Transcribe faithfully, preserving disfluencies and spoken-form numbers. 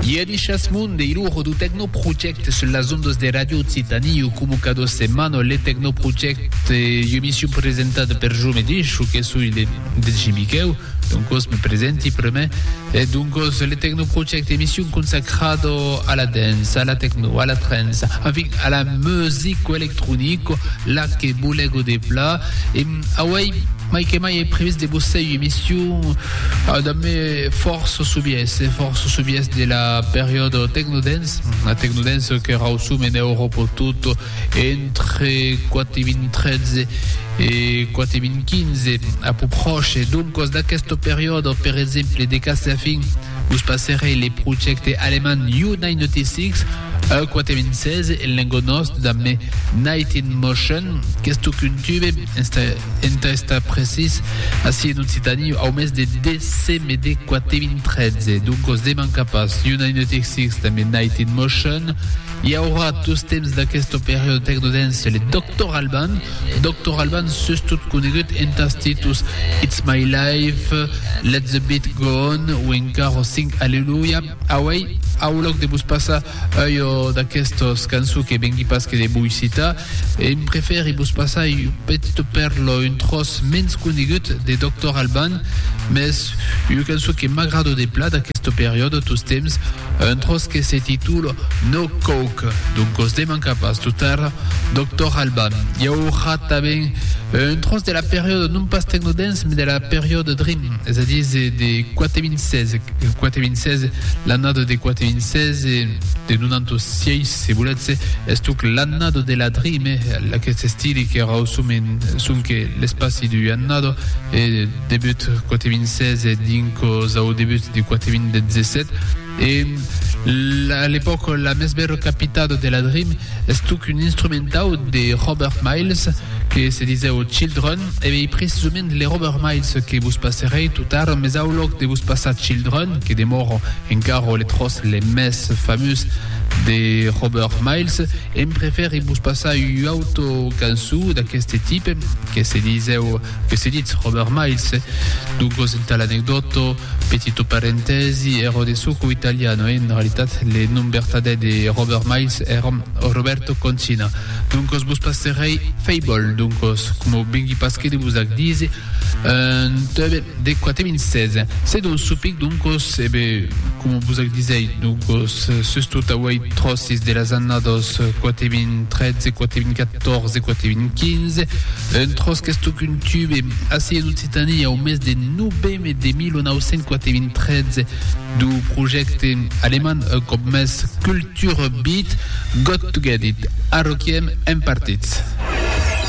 Iedixas Munde, ilujo do Techno Project sulla ondas de Radio Occitania, come cada settimana le Techno Project, émission presentata per giovedì, che sono le de Jimicheu, donc os me presenti per me, et donc le Techno Project, émission consacrado à la dance, à la techno, à la trance, enfin à la musique électronique, là che boulego de plat, et ah ouais, mai che mai è previsto di bussare émission uh, da me force subiesse force subiesse della periodo techno dance la techno dance che rausume in Europa tutto entre quattromilatredici e quattromilaquindici a più proche dunque da questo periodo per esempio dei casi a fin vous passerez les projets allemands U novantasei uh, quattromilasei e lengo nostro da me Night in Motion questo culture enta esta precis assim in Occitania au mes de decembre quattromilatredici dunque os deman capas U novantasei da me Night in Motion il y aura tous temps da questo periodo techno dance le doctor Alban doctor Alban sus tout conegut enta titus It's My Life, Let the Beat Go On ou encara Sing Alleluia away au loc de bus passa io da questos cançons che venghi pasche de buisita e mi preferi bus passa un petit perlo un tros mens conegut de doctor Alban mais un cançon che m'agrado de plat da questo periodo tous temps un tros che se titula No Coke donc os deman capas tutar doctor Alban il y aura também un tros de la période non pas techno dance mais de la période dream c'est-à-dire de quattromilasei quattromilasei l'annado de quattromilasei de novantasei se volete è stato l'annado della dream la che se stili che rausumen sun che l'espace du annado e debut quattromilasei dinco au debut di quattromiladiciassette et à l'époque la mesbero capitado de la dream è stato un instrumental de Robert Miles che se disait aux Children et précisément les Robert Miles que vous passerez tout à l'heure mais au loc de vous passer Children qui démorent encara les tros les messes fameuses de Robert Miles et me préfère vous passer une auto canzone de questo type che se disait che se dit Robert Miles donc c'est l'anecdote petite parentesi ero de succo italiano in realtà le numbertade de Robert Miles erano Roberto Concina donc vous passerei Fable donc come ben pasque de vous acdisi de quattromilasei c'est donc supic donc c'est come vous acdisei donc c'est tout à way trossis de las annados quattromilatredici quattromilaquattordici quattromilaquindici un tros che sto un tube assi in Occitania au mes de novembre de millenovecentquattromilatredici du progetto alleman come mes Culture Beat Got to Get It a Rokiem en partits.